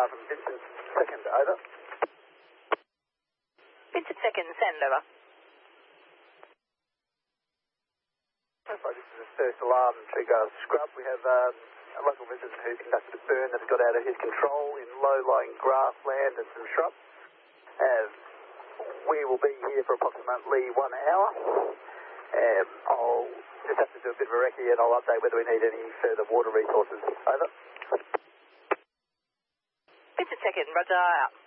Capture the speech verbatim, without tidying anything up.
radar from Vincent Second, over. Vincent Second, send over. So this is the first alarm trigger scrub. We have um, a local resident who conducted a burn that has got out of his control in low-lying grassland and some shrubs. Um, we will be here for approximately one hour. Um, I'll just have to do a bit of a recce and I'll update whether we need any further water resources. Over. Vincent Second, roger, out.